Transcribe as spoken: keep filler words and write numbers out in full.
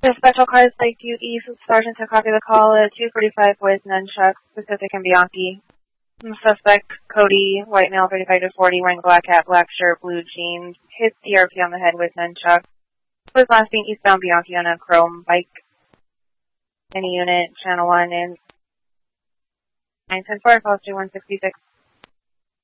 The special cars Lakeview East, Sergeant to copy the call at two forty-five with Nunchuck, Pacific and Bianchi. The suspect, Cody, white male, thirty-five to forty, wearing black hat, black shirt, blue jeans, hit E R P on the head with Nunchuck. Was last seen eastbound Bianchi on a chrome bike. Any unit, channel one, and nine ten four, calls two one six six.